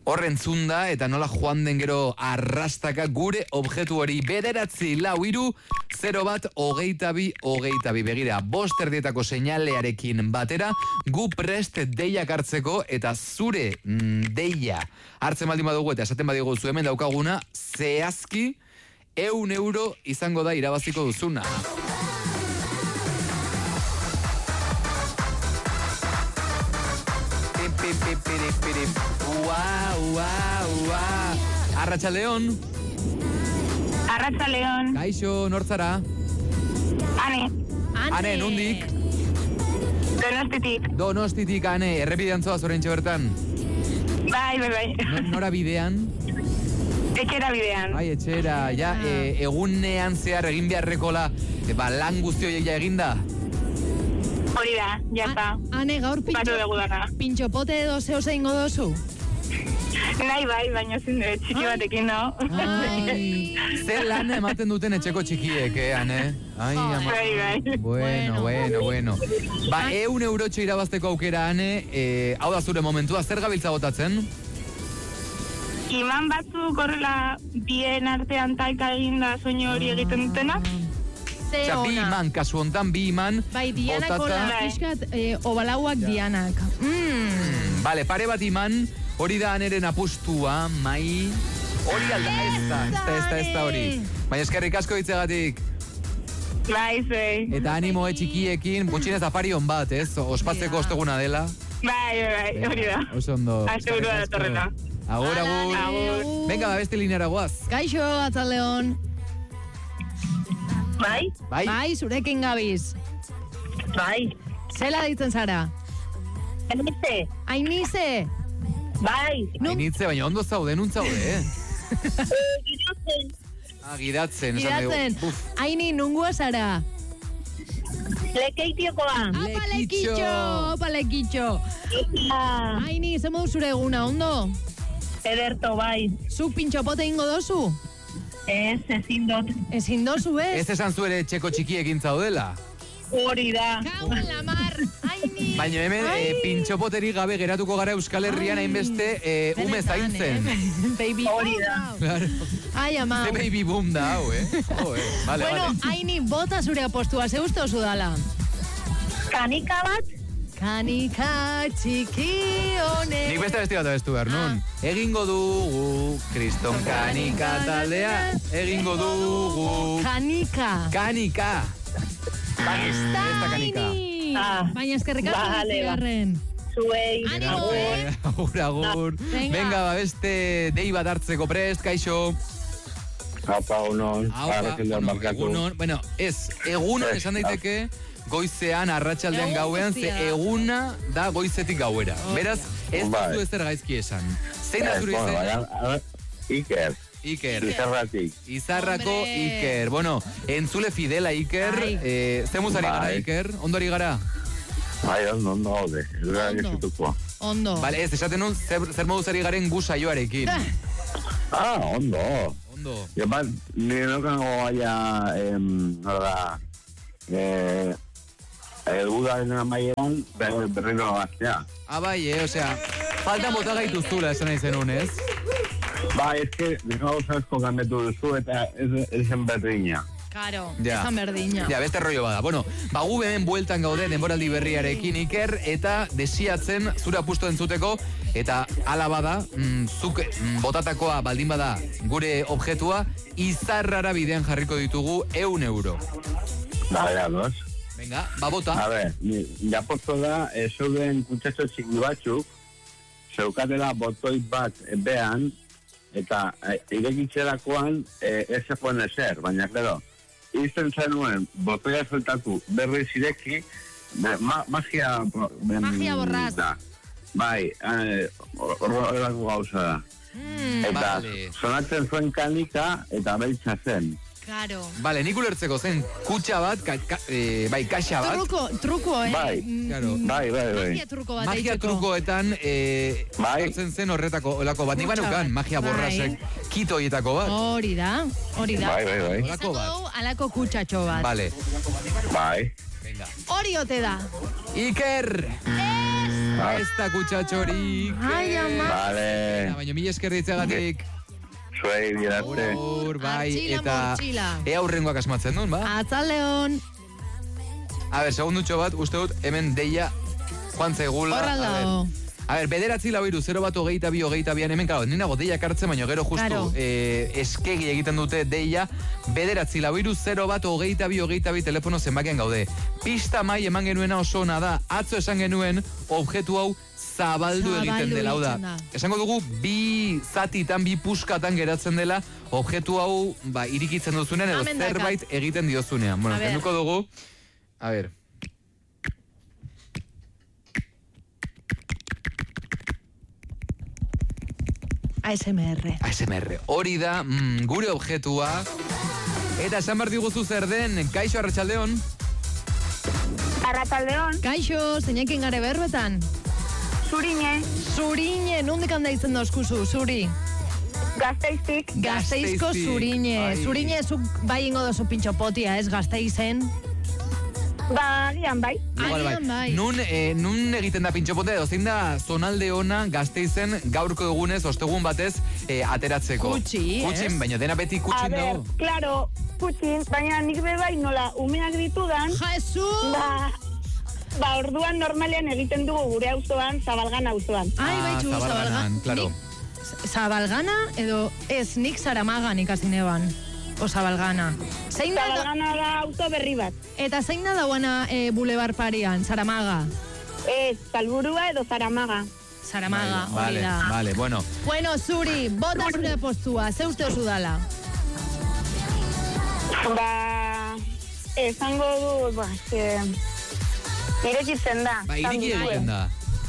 Horren zunda eta nola joan den gero arrastaka gure objektu hori 9-4-0-1-22-22. Begira, 5 erdietako seinalearekin batera, gu prest deiak hartzeko eta zure deia hartzen baldin badugu eta esaten badigu zu hemen daukaguna, zehazki 100 euro izango da irabaziko duzuna. Arratsaldeon. Arratsaldeon. Kaixo, nortzara? Ane, nondik? Donostitik, Ane, errepidean zoaz oraintxe bertan? Bai. Nora bidean? Etxera bidean. Bai, etxera, ja, egunean zehar egin beharrekola, lan guzti horiek ja eginda? Hori da, jata. Ane, gaur pintxopote edo zeo zeingo dozu? Nahi bai, baina zinde txiki batekin, no? Zer lan ematen duten etxeko txikiek, Ane? Bai. Bueno. Ba, 100 eurotxo irabazteko aukera, Ane, hau da zure momentua, zer gabiltza botatzen? Iman batzuk horrela bien artean talka eginda soinu hori egiten dutena. Osea, bi iman, kasu hontan, bi iman. Bai, Dianak hola, fiskat, obalauak Dianak. Vale, pare bat iman, hori da Aneren apustua, mai. Hori alda, ez da hori. Baina eskerrik asko hitzegatik. Bai, zei. Eta animo txikiekin, gutxinez afarion bat, ez? Ospatzeko osteguna dela. Bai, hori da. Oso ondo. Asegurua da torreta. Agur. Venga, beste lineara goaz. Kaixo, Atzaldeon. Bai, zurekin gabiz. Bai. Zela ditzen zara? Ainize. Bai. Ainitze, baina ondo zaude, nun zaude, Gidatzen. Aini, nungua zara? Lekeitiokoa. Opa, lekitxo. Aini, ze modu zure eguna, ondo? Ederto, bai. Zuk pintxopote ingo dozu? Ez, ezin dut. Ezin dozu, ez? Ez esan zuere txeko txikiekin zaudela. Hori da. Kau en la mar, Aini. Baina hemen pintxopoteri gabe geratuko gara Euskal Herrian hainbeste ume zaintzen. Baby hori da. Ai, ama. Ze baby boom da, hau, Vale. Aini, bota zure apostua, ze uste oso dala? Kanika bat? Kanika txiki honek. Nik beste besti bat abestu behar, nun? Egingo dugu, kriston kanika taldea, egingo dugu. Kanika. Ez da, Aini. Baina eskerrik asko zigarren. Zuei. Agur. Venga, beste dei bat hartzeko prest, kaixo. Apa, unon. Bueno, egunon esan daiteke goizean, arratsaldean gauean, ze eguna da goizetik gauera. Beraz, ez duzu ezer gaizki esan. Zein da zure izena? Iker. Izarrako Iker. Bueno, entzule fidela Iker. Zemuz ari gara, Iker? Ondo ari gara? Bai, ondo gaude. Ondo. Bale, ez, esaten nun, zer moduz ari garen gu saioarekin. Ondo. Jo, bat, nire nokango gaia, nola da, udaren amaieran, berriro gaztea. Bai, osea, falta mota gaituztula esan nahi zenun, ez? Ba, ez que, dino asko gametu duzu eta ezen berdina. Karo, esan berdina. Ja, beste rollo bada. Bueno, gu hemen bueltan gaude denboraldi berriarekin, Iker, eta desiatzen zure apustu entzuteko, eta ala bada, zuk botatakoa baldin bada gure objektua, Izarrara bidean jarriko ditugu 100 euro. Vale, Venga, bota. A ver, ya posto da, zeuden kutsatxo txiki batzuk, zeukatela botoi bat behan, eta irekitzerakoan ez zegoen ezer, baina, claro, izten zenuen botoia zeltatu berriz ireki, magia borraz. Bai, horrelako gauza da. Eta sonatzen zuen kanika eta beltza zen. Claro. Vale, nik ulertzeko zen kutxa bat, kaxa bat. Truko, Bai, bai. Magia truko bat. Magia trukoetan, hartzen zen horretako olako bat. Nik banukan, magia borrasek, kitoietako bat. Hori da. Bai. Olako bat. Alako kutxatxo bat. Vale. Bai. Venga. Hori ote da. Iker! Ez Ez da kutsatxorik. Ai, ama. Vale. Baina mila esker ditzegatik. Zuei, dirarte. Bai, Artxila, eta mortxila. ea hurrengoak asmatzen duen, ba? Atzaldeon. A ber, segundutxo bat, uste dut, hemen deia joan zaigula. Horraldao. A ber, bederatzi lau iru, 0 hemen, karo, ninago deiak hartzen, baina gero justu Claro. eskegi egiten dute deia, bederatzi lau iru, 0 telefono zenbakian gaude. Pista mai eman genuena oso ona da, atzo esan genuen objektu hau zabaldu egiten dela, hau da. egiten da. Esango dugu, bi zatitan, bi puskatan geratzen dela, objektu hau, irikitzen duzunean, edo Amen daka. zerbait egiten diozunean. Bueno, A ber. kenduko dugu, a ber. ASMR. ASMR. Hori da, gure objektua. Eta esan behar diguzu zer den, Kaixo Arratsaldeon. Arrataldeon, Kaixo, zeinekin gare berbetan? zurine, Zurine, nondik handa izen dauzkuzu, zuri? gazteiztik, Gazteizko Gasteiztik. zurine. Bai. Zurine, zuk bai ingo dozu pintxopotia, ez, Gasteizen? gian bai. Agian bai. Nun egiten da pintxopote, edo zein da zonalde ona Gasteizen gaurko egunez, ostegun batez, ateratzeko. Kutxi, ez? Kutxin, baina dena beti A kutxin ber, dago. claro, kutxin, baina nik bebai nola umeak ditudan, Jesus! orduan normalean egiten dugu gure auzoan, Zabalgana auzoan. Ai, baitxu, Zabalganan, claro. Zabalgana edo ez, nik Saramagan ikasi neban. O Zabalgana. Zein da, Zabalgana da auzo berri bat. eta zein da dauana bulebar parian, Saramaga? Ez, Salburua edo Zaramaga. Saramaga, hori da. Vale, bueno. Bueno, zuri, bota zure postua, ze uste osu dala? Esango du, irekitzen da. Iriki egiten da.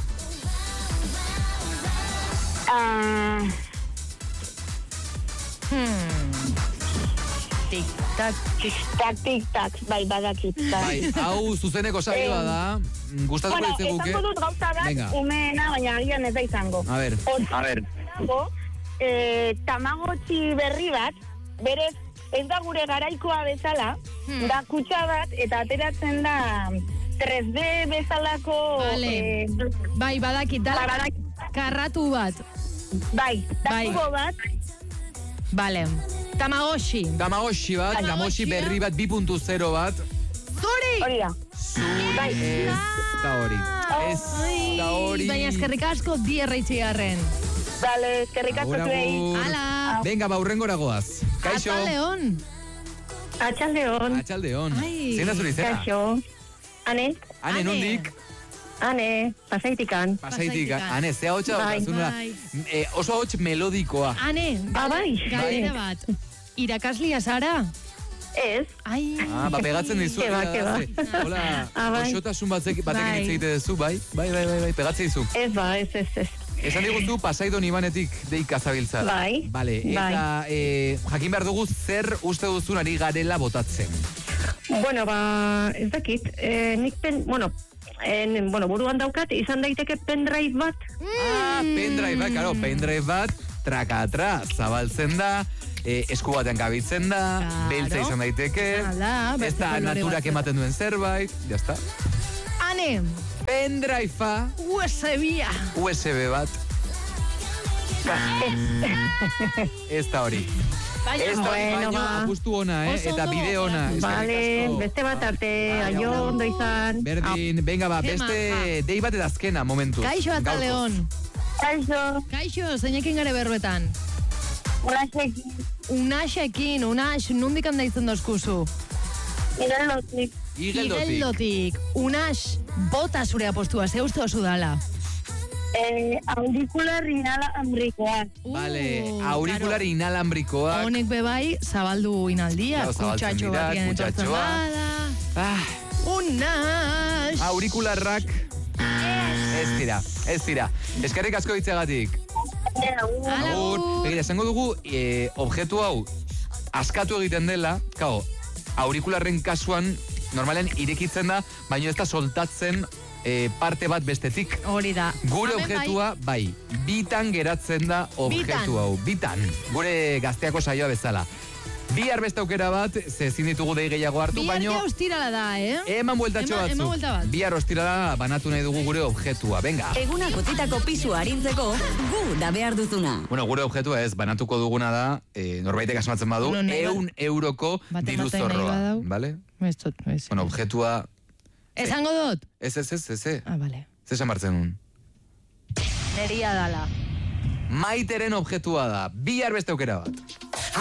Tik-tak, tik-tak. Tik-tak, bai, badakit. Bai, hau zuzeneko saioa da. Gustatuko Bueno, ditzeguke. esango dut gauza bat, Venga. umeena, baina agian ez da izango. A ver. A ver. Tamagotchi berri bat, berez, ez da gure garaikoa bezala, da kutsa bat, eta ateratzen da 3D bezalako... Vale. Bai, badakit, dala karratu bat. Bai, Bai. dakugo bat, Vale. Tamagotchi. Tamagotchi bat, Tamagotchi berri bat, 2.0 bat. Zuri! hori da. Bai. Ez da hori. Ez da hori. Baina eskerrik asko dierreitziarren. Dale, eskerrik asko Agur, zuei. agur. Ala! Venga, hurrengora goaz. Kaixo. León. Atxaldeon. Atxaldeon. Ai. Zein da zure izena? Ane, Ane, nondik? Ane, pasaitikan. Pasaitik. Pasaitikan. Ane, ze hotxa Bai. oso hots melodikoa. Ane, bai. galdera bat. Irakaslia zara? Ez, Ai. Pegatzen dizu. Ke ba, ke ba. Hola, bai. osotasun batekin Bai. hitz egite duzu, bai? Bai, pegatzen dizu. ez ba, ez. Esan diguzu, Pasaidon Ibanetik deika zabiltza. Bai. Bale, eta jakin behar dugu zer uste duzun ari garela botatzen. Bueno, ez dakit, nik buruan daukat, izan daiteke pendrive bat. Pendrive bat, karo, pendrive bat, trakatra, zabaltzen da, esku batean gabitzen da, Claro. beltza izan daiteke, Hala, ez beste da kolore naturak batzuk. ematen duen zerbait, jazta. Ane, Pendrive-a, USB-a. USB bat, ez da hori. Baina, Ez da hori, Bueno, baina ba. apustu ona, Oso eta ondo, bide ona. ondo. eskerrik asko. beste bat arte, aio, ondo izan. Berdin, venga ba, Ze beste maja. dei bat eta azkena, momentu. Kaixo eta León. Kaixo, Kaixo, zeinekin gare berbetan. ulasekin, Unax, nondik handa izen dozkuzu? igeldotik. Igeldotik. Igeldotik. Unax, bota zure apostua, ze uste osu dala. Aurikular inalambrikoak. Vale, aurikular inalambrikoak. Honek bebai, zabaldu inaldia. Claro, zabaltzen Kutsatxo dira, batien etortzen kutsatxoa. bada. Ah, Unax. aurikularrak ez dira. Eskerrik asko hitzegatik. Ala, Agur. agur. Begira, esango dugu, objektu hau askatu egiten dela, kao, aurikularren kasuan, normalen irekitzen da, baina ez da soltatzen parte bat bestetik. Hori da. Gure Hemen objektua, bai, bitan geratzen da objektu Bitan. hau. Bitan. Gure gazteako saioa bezala. Bihar beste aukera bat, ze ezin ditugu dei gehiago hartu, Bihar baino... ja ostirala da, Eman bueltatxo Eman batzuk. buelta bat. Bihar ostirala banatu nahi dugu gure objetua, venga. Egunak utzitako pisua arintzeko, gu da behar duzuna. Bueno, gure objetua ez, banatuko duguna da, norbaitek asmatzen badu, Bueno, nahi 100 euroko Bate diru ematen nahi zorroa, badau. vale? Ez dut, ez. Bueno, objetua... Esango dut? Ez. Ah, bale. Zesan martzen nun? Neria dala. Maiteren objetua da, bihar beste aukera bat.